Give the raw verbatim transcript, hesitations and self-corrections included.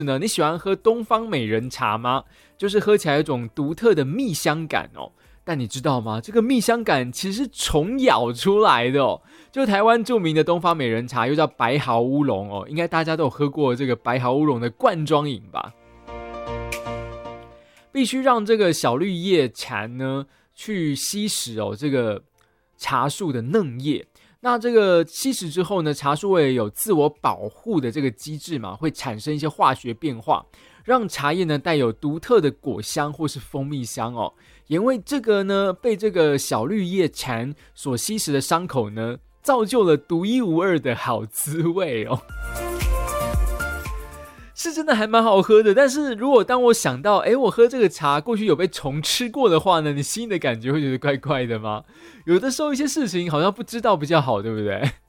呢，你喜欢喝东方美人茶吗？就是喝起来有一种独特的蜜香感哦。但你知道吗？这个蜜香感其实是虫咬出来的哦。就台湾著名的东方美人茶，又叫白毫乌龙哦，应该大家都有喝过这个白毫乌龙的罐装饮吧？必须让这个小绿叶蝉呢去吸食哦这个茶树的嫩叶。那这个吸食之后呢，茶树会有自我保护的这个机制嘛，会产生一些化学变化，让茶叶呢带有独特的果香或是蜂蜜香哦。也因为这个呢，被这个小绿叶蝉所吸食的伤口呢，造就了独一无二的好滋味哦。是真的还蛮好喝的，但是如果当我想到，哎，我喝这个茶过去有被虫吃过的话呢，你心里的感觉会觉得怪怪的吗？有的时候一些事情好像不知道比较好，对不对？